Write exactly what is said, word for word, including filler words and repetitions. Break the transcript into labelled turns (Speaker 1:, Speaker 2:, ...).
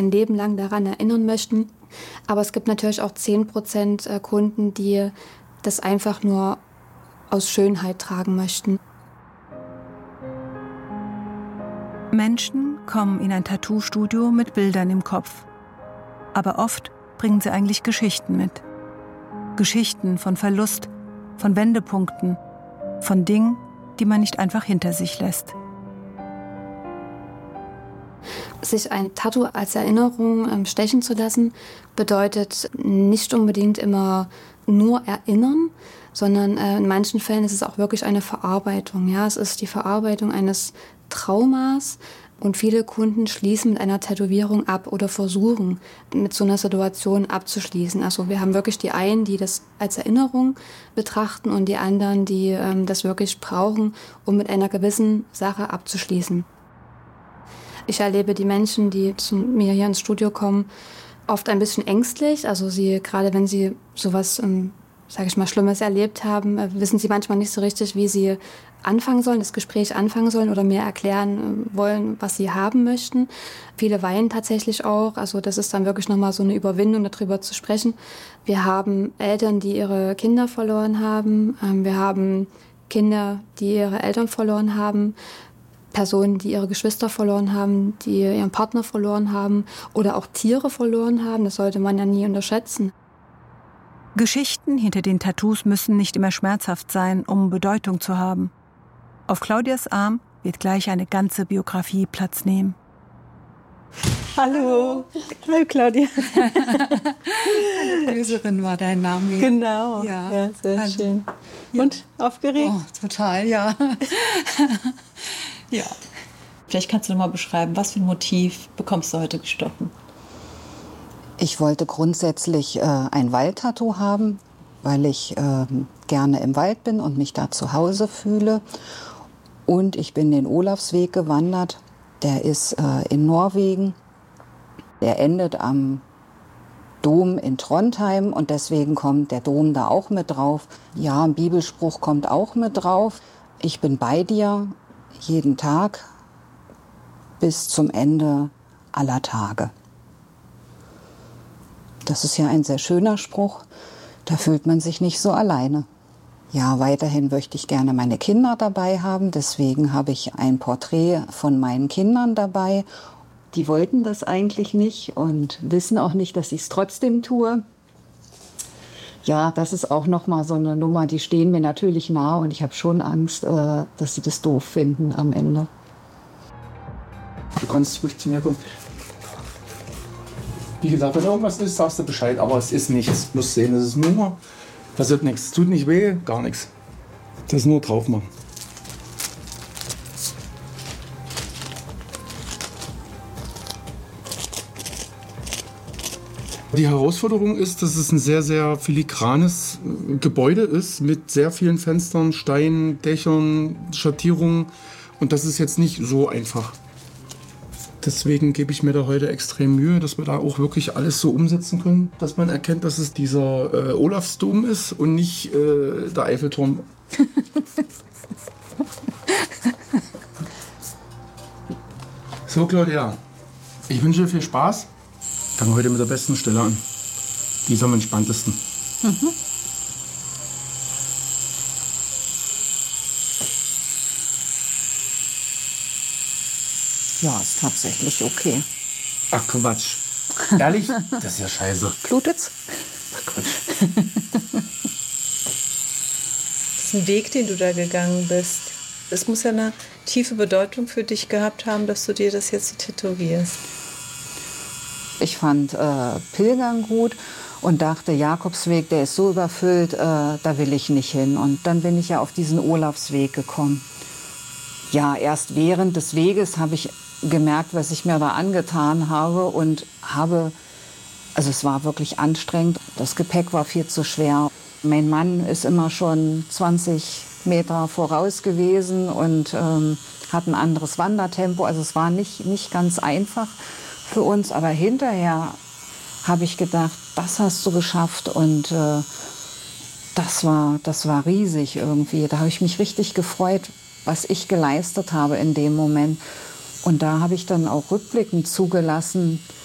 Speaker 1: ein Leben lang daran erinnern möchten. Aber es gibt natürlich auch zehn Prozent Kunden, die das einfach nur aus Schönheit tragen möchten.
Speaker 2: Menschen kommen in ein Tattoo-Studio mit Bildern im Kopf. Aber oft bringen sie eigentlich Geschichten mit. Geschichten von Verlust, von Wendepunkten, von Dingen, die man nicht einfach hinter sich lässt.
Speaker 1: Sich ein Tattoo als Erinnerung stechen zu lassen, bedeutet nicht unbedingt immer nur erinnern, sondern in manchen Fällen ist es auch wirklich eine Verarbeitung. Ja, es ist die Verarbeitung eines Traumas und viele Kunden schließen mit einer Tätowierung ab oder versuchen, mit so einer Situation abzuschließen. Also wir haben wirklich die einen, die das als Erinnerung betrachten und die anderen, die ähm, das wirklich brauchen, um mit einer gewissen Sache abzuschließen. Ich erlebe die Menschen, die zu mir hier ins Studio kommen, oft ein bisschen ängstlich. Also sie, gerade wenn sie sowas, ähm, sage ich mal, Schlimmes erlebt haben, äh, wissen sie manchmal nicht so richtig, wie sie anfangen sollen, das Gespräch anfangen sollen oder mir erklären wollen, was sie haben möchten. Viele weinen tatsächlich auch. Also das ist dann wirklich nochmal so eine Überwindung, darüber zu sprechen. Wir haben Eltern, die ihre Kinder verloren haben. Wir haben Kinder, die ihre Eltern verloren haben. Personen, die ihre Geschwister verloren haben, die ihren Partner verloren haben oder auch Tiere verloren haben. Das sollte man ja nie unterschätzen.
Speaker 2: Geschichten hinter den Tattoos müssen nicht immer schmerzhaft sein, um Bedeutung zu haben. Auf Claudias Arm wird gleich eine ganze Biografie Platz nehmen.
Speaker 3: Hallo. Hallo Claudia.
Speaker 4: Löserin war dein Name.
Speaker 3: Genau.
Speaker 4: Ja,
Speaker 3: ja sehr
Speaker 4: also,
Speaker 3: schön.
Speaker 4: Ja.
Speaker 3: Und aufgeregt?
Speaker 4: Oh, total, ja. Ja.
Speaker 5: Vielleicht kannst du noch mal beschreiben, was für ein Motiv bekommst du heute gestochen?
Speaker 6: Ich wollte grundsätzlich äh, ein Waldtattoo haben, weil ich äh, gerne im Wald bin und mich da zu Hause fühle. Und ich bin den Olavsweg gewandert. Der ist äh, in Norwegen. Der endet am Dom in Trondheim und deswegen kommt der Dom da auch mit drauf. Ja, ein Bibelspruch kommt auch mit drauf. Ich bin bei dir jeden Tag bis zum Ende aller Tage. Das ist ja ein sehr schöner Spruch. Da fühlt man sich nicht so alleine. Ja, weiterhin möchte ich gerne meine Kinder dabei haben. Deswegen habe ich ein Porträt von meinen Kindern dabei. Die wollten das eigentlich nicht und wissen auch nicht, dass ich es trotzdem tue. Ja, das ist auch noch mal so eine Nummer, die stehen mir natürlich nah und ich habe schon Angst, äh, dass sie das doof finden am Ende.
Speaker 7: Du kannst ruhig zu mir kommen. Wie gesagt, wenn irgendwas ist, sagst du Bescheid, aber es ist nichts. Du musst sehen, es ist nur, passiert nichts. Es tut nicht weh, gar nichts. Das ist nur drauf machen. Die Herausforderung ist, dass es ein sehr, sehr filigranes Gebäude ist mit sehr vielen Fenstern, Steinen, Dächern, Schattierungen. Und das ist jetzt nicht so einfach. Deswegen gebe ich mir da heute extrem Mühe, dass wir da auch wirklich alles so umsetzen können, dass man erkennt, dass es dieser äh, Olafsdom ist und nicht äh, der Eiffelturm. So, Claudia, ich wünsche dir viel Spaß. Fangen heute mit der besten Stelle an. Die ist am entspanntesten. Mhm.
Speaker 6: Ja, ist tatsächlich okay.
Speaker 7: Ach Quatsch. Ehrlich? Das ist ja scheiße.
Speaker 6: Blutet's?
Speaker 7: Ach Quatsch.
Speaker 3: Das ist ein Weg, den du da gegangen bist. Es muss ja eine tiefe Bedeutung für dich gehabt haben, dass du dir das jetzt so tätowierst.
Speaker 6: Ich fand äh, Pilgern gut und dachte, Jakobsweg, der ist so überfüllt, äh, da will ich nicht hin. Und dann bin ich ja auf diesen Olafsweg gekommen. Ja, erst während des Weges habe ich gemerkt, was ich mir da angetan habe und habe, also es war wirklich anstrengend. Das Gepäck war viel zu schwer. Mein Mann ist immer schon zwanzig Meter voraus gewesen und ähm, hat ein anderes Wandertempo. Also es war nicht, nicht ganz einfach für uns, aber hinterher habe ich gedacht, das hast du geschafft und äh, das war, das war riesig irgendwie. Da habe ich mich richtig gefreut, was ich geleistet habe in dem Moment. Und da habe ich dann auch rückblickend zugelassen,